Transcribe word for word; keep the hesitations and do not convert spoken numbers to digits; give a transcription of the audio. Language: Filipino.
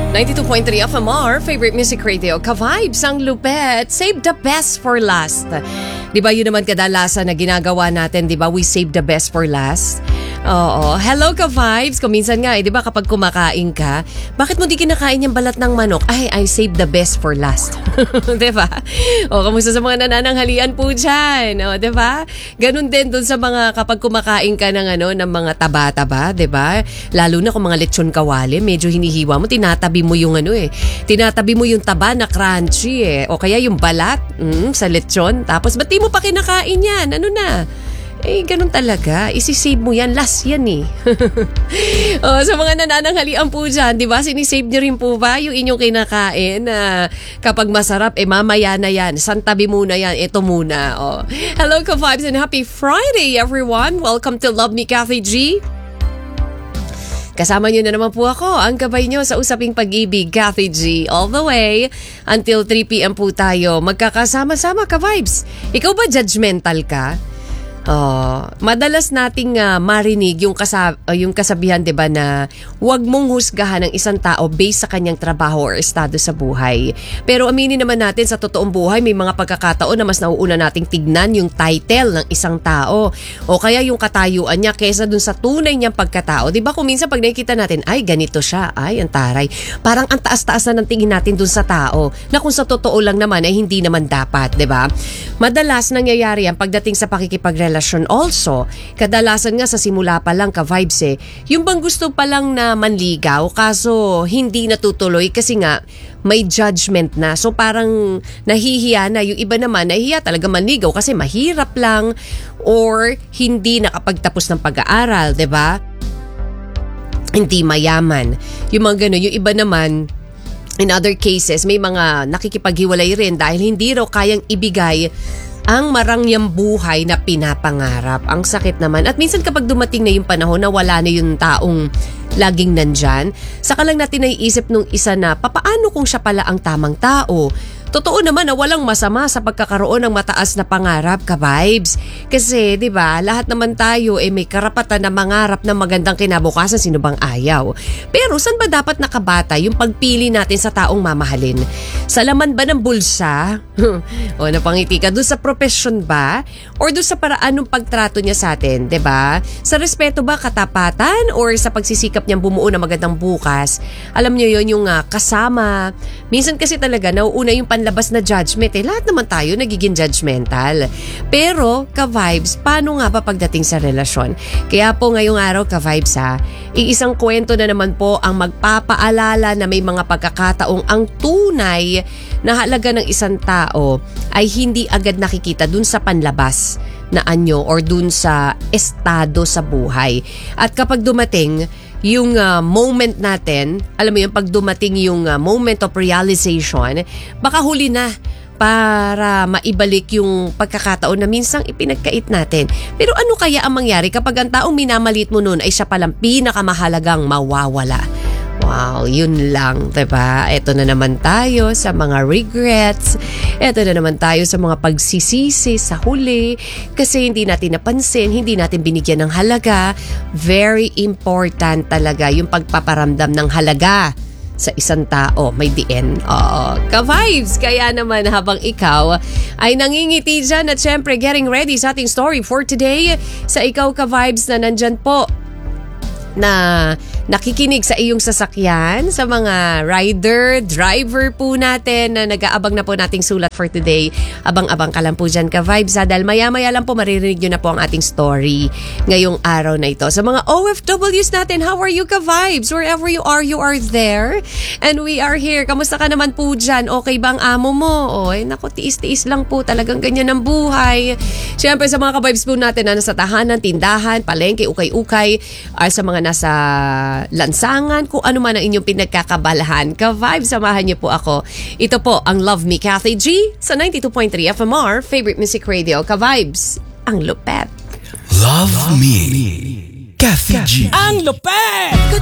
ninety-two point three F M R, favorite music radio, ka-vibes ang lupet, save the best for last. Di ba yun naman kadalasan na ginagawa natin, di ba? We save the best for last. Oo. Hello ka-vibes. Kung minsan nga, eh, di ba kapag kumakain ka, bakit mo di kinakain yung balat ng manok? Ay, I save the best for last. Di ba? O, kamusta sa mga nanananghalian po dyan? O, di ba? Ganun din dun sa mga kapag kumakain ka ng, ano, ng mga taba-taba, di ba? Lalo na kung mga lechon kawali, medyo hinihiwa mo, tinatabi mo yung ano eh. Tinatabi mo yung taba na crunchy eh. O kaya yung balat mm, sa lechon. Tapos, ba't di mo pa kinakain yan? Ano na? Eh, ganun talaga. Isisave mo yan. Last yan eh. Oh, sa mga nanananghalian po dyan, di ba? Sinisave nyo rin po ba yung inyong kinakain na uh, kapag masarap, eh mamaya na yan. Santabi muna yan. Ito muna. Oh. Hello ka-vibes and happy Friday everyone. Welcome to Love Me Kathy G. Kasama nyo na naman po ako, ang gabay nyo sa Usaping Pag-ibig, Kathy G. All the way until three p.m. po tayo. Magkakasama-sama ka-vibes. Ikaw ba judgmental ka? Oh, madalas nating uh, marinig yung, kasab- uh, yung kasabihan, diba, na huwag mong husgahan ng isang tao based sa kanyang trabaho or estado sa buhay. Pero aminin naman natin, sa totoong buhay, may mga pagkakataon na mas nauuna nating tignan yung title ng isang tao o kaya yung katayuan niya kesa dun sa tunay niyang pagkatao. Diba kung minsan pag nakikita natin, ay ganito siya, ay ang taray. Parang ang taas-taas na ng tingin natin dun sa tao na kung sa totoo lang naman ay hindi naman dapat, diba? Madalas nangyayari yan pagdating sa pakikipagrelasyon. Also, kadalasan nga sa simula pa lang ka-vibes eh, yung bang gusto pa lang na manligaw kaso hindi natutuloy kasi nga may judgment na. So parang nahihiya na. Yung iba naman nahihiya talaga manligaw kasi mahirap lang or hindi nakapagtapos ng pag-aaral, diba? Hindi mayaman. Yung mga gano'n. Yung iba naman, in other cases, may mga nakikipaghiwalay rin dahil hindi raw kayang ibigay ang marangyang buhay na pinapangarap. Ang sakit naman. At minsan kapag dumating na yung panahon na wala na yung taong laging nandyan, saka lang natin naiisip nung isa na, papaano kung siya pala ang tamang tao? Totoo naman na walang masama sa pagkakaroon ng mataas na pangarap, ka-vibes. Kasi, di ba, lahat naman tayo eh may karapatan na mangarap ng magandang kinabukasan, sino bang ayaw? Pero saan ba dapat nakabata yung pagpili natin sa taong mamahalin? Sa laman ba ng bulsa? O napangiti ka, doon sa profession ba? Or doon sa paraan ng pagtrato niya sa atin, di ba? Sa respeto ba, katapatan? Or sa pagsisikap niyang bumuo na magandang bukas? Alam niyo yon yung uh, kasama. Minsan kasi talaga, nauuna yung labas na judgment eh. Lahat naman tayo nagiging judgmental. Pero, ka-vibes, paano nga ba pagdating sa relasyon? Kaya po ngayong araw, ka-vibes ha, iisang kwento na naman po ang magpapaalala na may mga pagkakataong ang tunay na halaga ng isang tao ay hindi agad nakikita dun sa panlabas na anyo or dun sa estado sa buhay. At kapag dumating yung uh, moment natin, alam mo yung pag dumating yung uh, moment of realization, baka huli na para maibalik yung pagkakataon na minsang ipinagkait natin. Pero ano kaya ang mangyari kapag ang taong minamalit mo nun ay siya palang pinakamahalagang mawawala? Wow, yun lang, diba? Ito na naman tayo sa mga regrets. Ito na naman tayo sa mga pagsisisi sa huli. Kasi hindi natin napansin, hindi natin binigyan ng halaga. Very important talaga yung pagpaparamdam ng halaga sa isang tao. May D N. Oo, ka-vibes. Kaya naman habang ikaw ay nangingiti dyan at syempre getting ready sa ating story for today, sa ikaw ka-vibes na nandyan po na nakikinig sa iyong sasakyan, sa mga rider, driver po natin na nag-aabang na po nating sulat for today. Abang-abang ka lang po dyan, ka-vibes ha, dahil maya-maya lang po maririnig nyo na po ang ating story ngayong araw na ito. Sa mga O F Ws natin, how are you, ka-vibes? Wherever you are, you are there. And we are here. Kamusta ka naman po dyan? Okay ba ang amo mo? Oy, naku, tiis-tiis lang po. Talagang ganyan ang buhay. Siyempre sa mga ka-vibes po natin na nasa tahanan, tindahan, palengke, ukay-ukay, ay sa mga nasa lansangan, kung ano man ang inyong pinagkakabalahan. Ka-vibes, samahan niyo po ako. Ito po ang Love Me Kathy G sa ninety-two point three F M R, favorite music radio. Ka-vibes, ang lupet. Love Me Kathy G. Ang lupet!